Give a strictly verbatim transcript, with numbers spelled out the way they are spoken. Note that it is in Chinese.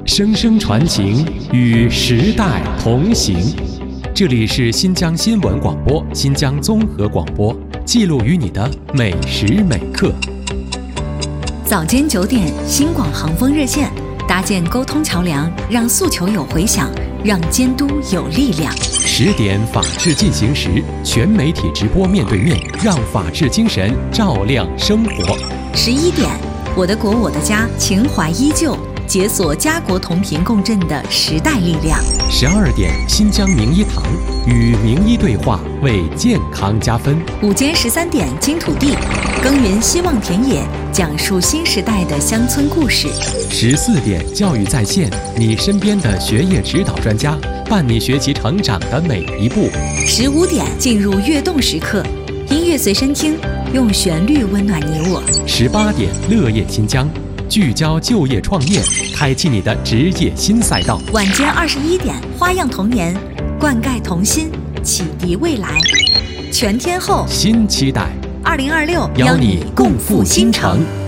声声传情，与时代同行。这里是新疆新闻广播、新疆综合广播，记录于你的每时每刻。 早间九点，新广航风热线，搭建沟通桥梁，让诉求有回响，让监督有力量。 十点，法治进行时，全媒体直播面对面，让法治精神照亮生活。 十一点，我的国我的家，情怀依旧，解锁家国同频共振的时代力量。 十二点，新疆名医堂，与名医对话，为健康加分。 午间十三点，金土地，耕耘希望田野，讲述新时代的乡村故事。 十四点，教育在线，你身边的学业指导专家，伴你学习成长的每一步。 十五点，进入跃动时刻，音乐随身听，用旋律温暖你我。 十八点，乐业新疆，聚焦就业创业，开启你的职业新赛道。 晚间二十一点，花样童年，灌溉童心，启迪未来。全天候新期待， 二零二六， 邀你共赴新城。